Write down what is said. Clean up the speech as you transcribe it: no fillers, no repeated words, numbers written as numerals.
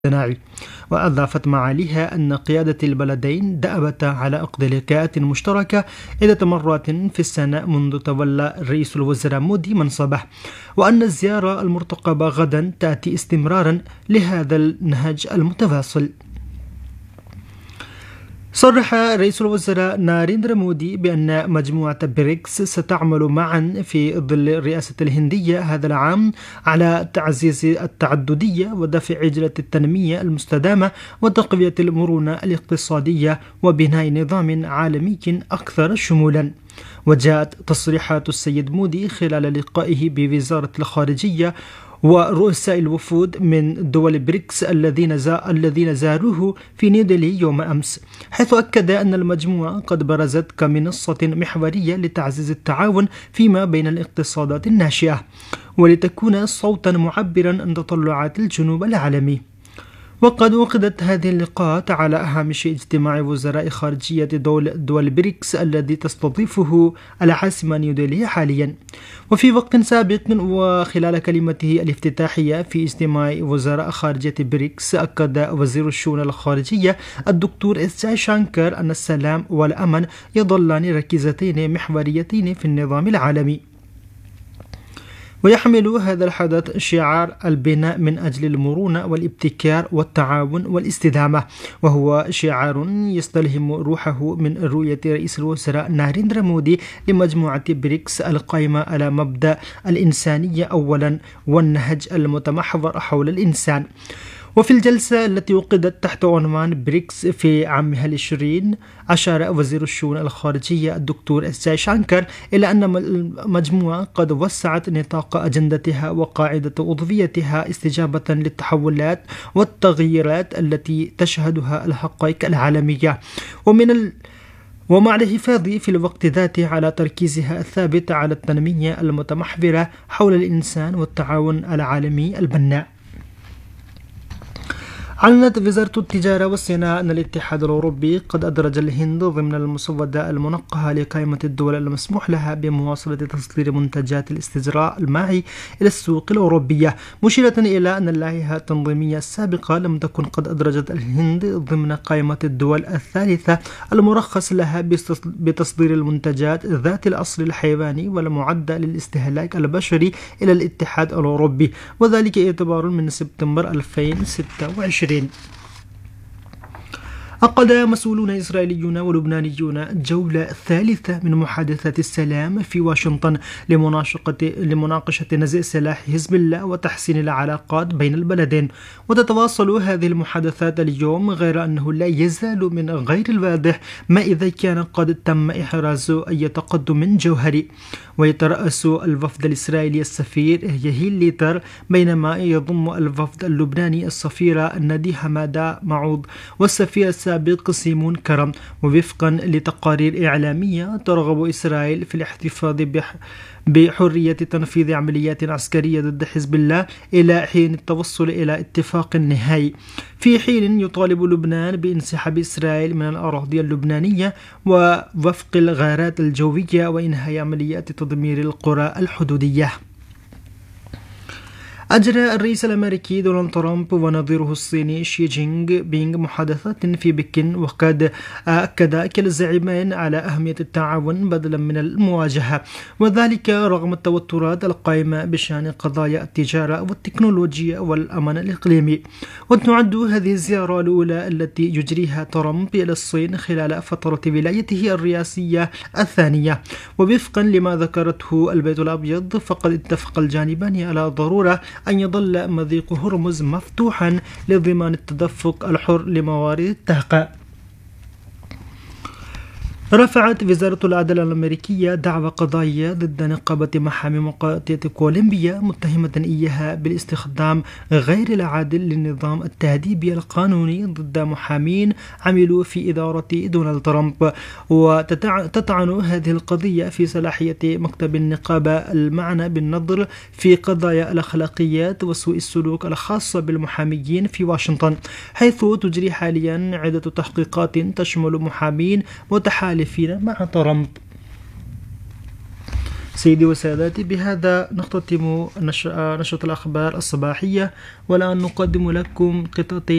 الصناعي. وأضافت معاليها أن قيادة البلدين دأبتا على عقد لقاءات مشتركة عدة مرات في السنة منذ تولى رئيس الوزراء مودي منصبه، وأن الزيارة المرتقبة غدا تأتي استمرارا لهذا النهج المتواصل. صرح رئيس الوزراء ناريندرا مودي بأن مجموعة بريكس ستعمل معا في ظل الرئاسة الهندية هذا العام على تعزيز التعددية ودفع عجلة التنمية المستدامة وتقوية المرونة الاقتصادية وبناء نظام عالمي أكثر شمولا. وجاءت تصريحات السيد مودي خلال لقائه بوزارة الخارجية ورؤساء الوفود من دول بريكس الذين زاروه في نيودلهي يوم أمس، حيث أكد أن المجموعة قد برزت كمنصة محورية لتعزيز التعاون فيما بين الاقتصادات الناشئة ولتكون صوتا معبرا عن تطلعات الجنوب العالمي. وقد عقدت هذه اللقاءات على هامش اجتماع وزراء خارجية دول بريكس الذي تستضيفه العاصمة نيودلهي حاليا. وفي وقت سابق وخلال كلمته الافتتاحية في اجتماع وزراء خارجية بريكس، أكد وزير الشؤون الخارجية الدكتور اس جاي شانكر أن السلام والأمن يظلان ركيزتين محوريتين في النظام العالمي. ويحمل هذا الحدث شعار البناء من أجل المرونة والابتكار والتعاون والاستدامة، وهو شعار يستلهم روحه من رؤية رئيس الوزراء ناريندرا مودي لمجموعة بريكس القائمة على مبدأ الإنسانية أولا والنهج المتمحور حول الإنسان. وفي الجلسة التي عقدت تحت عنوان بريكس في عامها العشرين، أشار وزير الشؤون الخارجية الدكتور اس جاي شانكر إلى أن المجموعة قد وسعت نطاق أجندتها وقاعدة عضويتها استجابة للتحولات والتغييرات التي تشهدها الحقائق العالمية، ومع الحفاظ في الوقت ذاته على تركيزها الثابت على التنمية المتمحورة حول الإنسان والتعاون العالمي البناء. أعلنت وزارة التجارة والصناعة أن الاتحاد الأوروبي قد أدرج الهند ضمن المسودة المنقحة لقائمة الدول المسموح لها بمواصلة تصدير منتجات الاستزراع المائي إلى السوق الأوروبية، مشيرة إلى أن اللائحة التنظيمية السابقة لم تكن قد أدرجت الهند ضمن قائمة الدول الثالثة المرخص لها بتصدير المنتجات ذات الأصل الحيواني والمعدة للاستهلاك البشري إلى الاتحاد الأوروبي، وذلك اعتبارا من سبتمبر 2026. عقد مسؤولون إسرائيليون ولبنانيون جولة ثالثة من محادثات السلام في واشنطن لمناقشة نزع سلاح حزب الله وتحسين العلاقات بين البلدين. وتتواصل هذه المحادثات اليوم، غير أنه لا يزال من غير الواضح ما إذا كان قد تم إحراز أي تقدم جوهري. ويترأس الوفد الإسرائيلي السفير يهيل ليتر، بينما يضم الوفد اللبناني السفيرة نادي حمادة معوض والسفير السابق سيمون كرم. ووفقا لتقارير إعلامية، ترغب إسرائيل في الاحتفاظ بحرية تنفيذ عمليات عسكرية ضد حزب الله إلى حين التوصل إلى اتفاق نهائي، في حين يطالب لبنان بانسحاب إسرائيل من الأراضي اللبنانية ووفق الغارات الجوية وإنهاء عمليات تدمير القرى الحدودية. أجرى الرئيس الأمريكي دونالد ترامب ونظيره الصيني شي جينغ بينغ محادثات في بكين، وقد أكد كلا الزعيمين على أهمية التعاون بدلا من المواجهة، وذلك رغم التوترات القائمة بشأن قضايا التجارة والتكنولوجيا والأمن الإقليمي. وتعد هذه الزيارة الأولى التي يجريها ترامب إلى الصين خلال فترة ولايته الرئاسية الثانية. ووفقا لما ذكرته البيت الأبيض، فقد اتفق الجانبان على ضرورة أن يظل مضيق هرمز مفتوحا لضمان التدفق الحر لموارد الطاقة. رفعت وزارة العدل الأمريكية دعوى قضائية ضد نقابة محامي مقاطعة كولومبيا، متهمة إياها بالاستخدام غير العادل للنظام التأديبي القانوني ضد محامين عملوا في إدارة دونالد ترامب. وتطعن هذه القضية في صلاحية مكتب النقابة المعنى بالنظر في قضايا الأخلاقيات وسوء السلوك الخاصة بالمحاميين في واشنطن، حيث تجري حاليا عدة تحقيقات تشمل محامين متحالفين مع ترامب. سيدي وسادتي، بهذا نختتم نشرة الأخبار الصباحية، والآن نقدم لكم قطعة